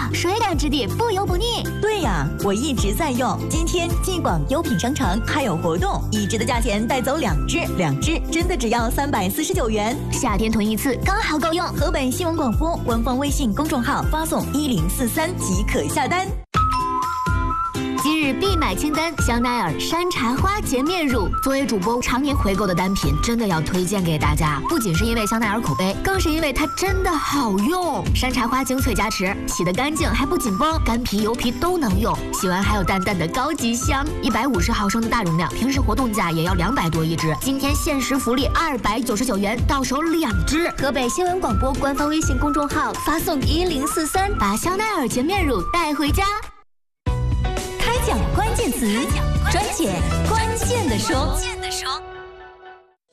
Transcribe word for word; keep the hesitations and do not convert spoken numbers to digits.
水感质地，不油不腻。 对呀，我一直在用。今天进广优品商城还有活动，一支的价钱带走两支，两支真的只要三百四十九元。 夏天囤一次刚好够用。 河北新闻广播官方微信公众号发送一零四三即可下单。 今日必买清单：香奈儿山茶花洁面乳。作为主播常年回购的单品，真的要推荐给大家。不仅是因为香奈儿口碑，更是因为它真的好用。山茶花精粹加持，洗得干净还不紧绷，干皮油皮都能用。洗完还有淡淡的高级香。一百五十毫升的大容量，平时活动价也要两百多一支。今天限时福利二百九十九元，到手两支。河北新闻广播官方微信公众号发送一零四三，把香奈儿洁面乳带回家。 开讲关键词，专解关键的说。